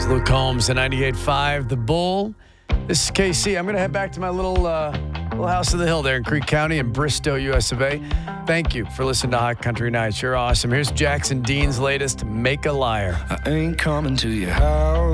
Luke Combs at 98.5 The Bull. This is KC. I'm going to head back to my little house in the hill there in Creek County in Bristow, US of A. Thank you for listening to Hot Country Nights. You're awesome. Here's Jackson Dean's latest, Make a Liar. I ain't coming to your house.